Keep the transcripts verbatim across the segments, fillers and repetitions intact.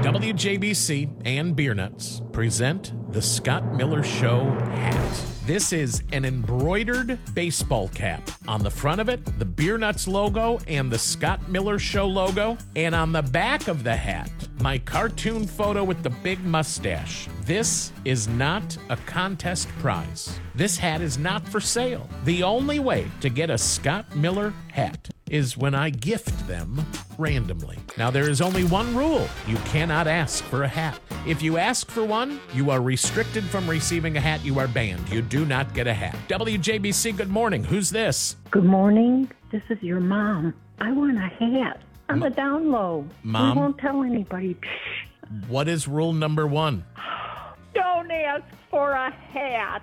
W J B C and Beer Nuts present the Scott Miller Show hat. This is an embroidered baseball cap. On the front of it, the Beer Nuts logo and the Scott Miller Show logo. And on the back of the hat, my cartoon photo with the big mustache. This is not a contest prize. This hat is not for sale. The only way to get a Scott Miller hat is when I gift them randomly. Now, there is only one rule. You cannot ask for a hat. If you ask for one, you are restricted from receiving a hat. You are banned. You do not get a hat. W J B C, good morning. Who's this? Good morning. This is your mom. I want a hat. I'm a down low. Mom? We won't tell anybody. What is rule number one? Don't ask for a hat.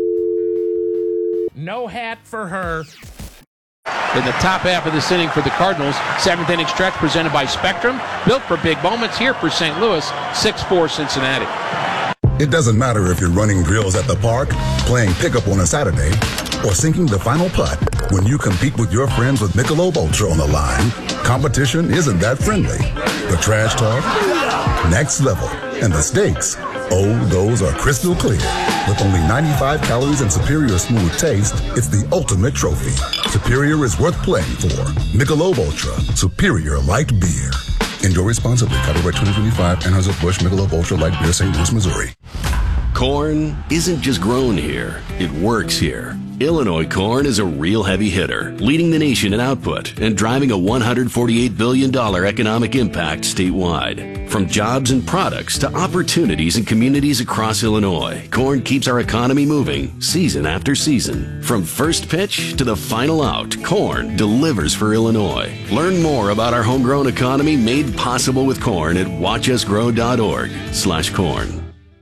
No hat for her. In the top half of this inning for the Cardinals, seventh inning stretch presented by Spectrum. Built for big moments here for Saint Louis, six four Cincinnati. It doesn't matter if you're running drills at the park, playing pickup on a Saturday, or sinking the final putt. When you compete with your friends with Michelob Ultra on the line, competition isn't that friendly. The trash talk, next level, and the stakes, oh, those are crystal clear. With only ninety-five calories and superior smooth taste, it's the ultimate trophy. Superior is worth playing for. Michelob Ultra, superior light beer. Enjoy responsibly. Copyright twenty twenty-five, Anheuser-Busch Michelob Ultra Light Beer, Saint Louis, Missouri. Corn isn't just grown here, it works here. Illinois corn is a real heavy hitter, leading the nation in output and driving a one hundred forty-eight billion dollars economic impact statewide. From jobs and products to opportunities in communities across Illinois, corn keeps our economy moving season after season. From first pitch to the final out, corn delivers for Illinois. Learn more about our homegrown economy made possible with corn at watchusgrow.org slash corn.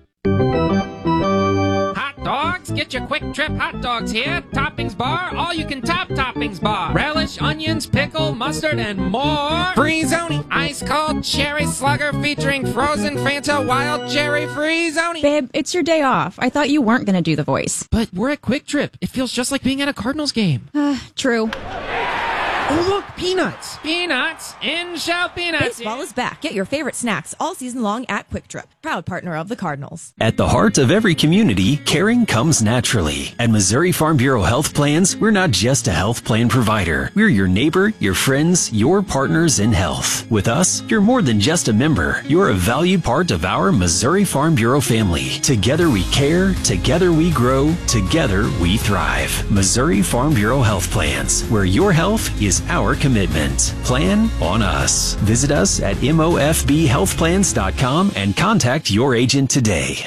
Dogs, get your Quick Trip hot dogs here. Toppings bar, all you can top toppings bar. Relish, onions, pickle, mustard, and more. Free-zoni, ice cold cherry slugger featuring frozen Fanta wild cherry free-zoni. Babe, it's your day off. I thought you weren't going to do the voice. But we're at Quick Trip. It feels just like being at a Cardinals game. Uh, true. Oh, look, peanuts. Peanuts. In shell peanuts. Baseball is back. Get your favorite snacks all season long at Quick Trip, proud partner of the Cardinals. At the heart of every community, caring comes naturally. At Missouri Farm Bureau Health Plans, we're not just a health plan provider. We're your neighbor, your friends, your partners in health. With us, you're more than just a member. You're a valued part of our Missouri Farm Bureau family. Together we care, together we grow, together we thrive. Missouri Farm Bureau Health Plans, where your health is our commitment. Plan on us. Visit us at M O F B health plans dot com and contact your agent today.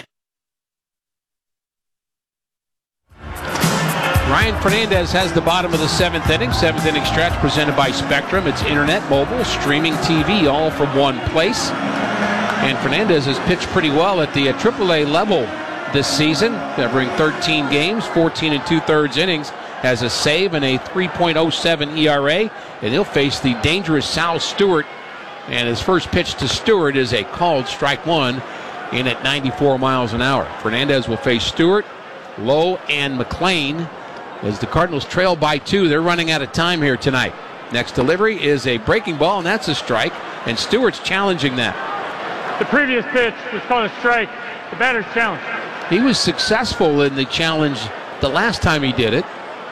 Ryan Fernandez has the bottom of the seventh inning. Seventh inning stretch presented by Spectrum. It's internet, mobile, streaming T V, all from one place. And Fernandez has pitched pretty well at the uh, triple A level this season, covering thirteen games, fourteen and two-thirds innings. Has a save and a three point oh seven E R A, and he'll face the dangerous Sal Stewart. And his first pitch to Stewart is a called strike one in at ninety-four miles an hour. Fernandez will face Stewart, Lowe, and McLean as the Cardinals trail by two. They're running out of time here tonight. Next delivery is a breaking ball, and that's a strike, and Stewart's challenging that. The previous pitch was called a strike. The batter's challenged. He was successful in the challenge the last time he did it,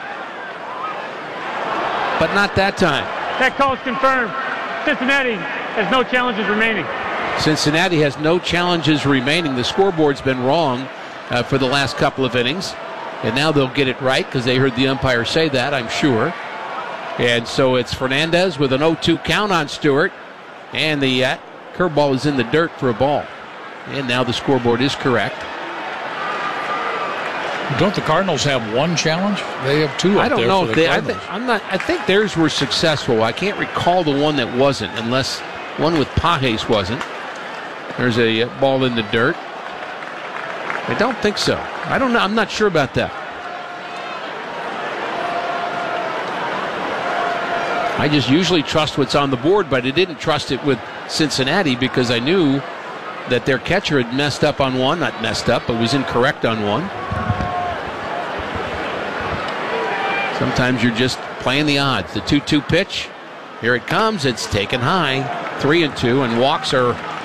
but not that time. That call is confirmed. Cincinnati has no challenges remaining. Cincinnati has no challenges remaining. The scoreboard's been wrong uh, for the last couple of innings, and now they'll get it right because they heard the umpire say that, I'm sure. And so it's Fernandez with an oh two count on Stewart, and the uh, curveball is in the dirt for a ball. And now the scoreboard is correct. Don't the Cardinals have one challenge? They have two up I don't there know for if the they. I Cardinals. think, I'm not. I think theirs were successful. I can't recall the one that wasn't, unless one with Pages wasn't. There's a ball in the dirt. I don't think so. I don't know. I'm not sure about that. I just usually trust what's on the board, but I didn't trust it with Cincinnati because I knew that their catcher had messed up on one. Not messed up, but was incorrect on one. Sometimes you're just playing the odds. The two two pitch, here it comes. It's taken high, three and two, and walks are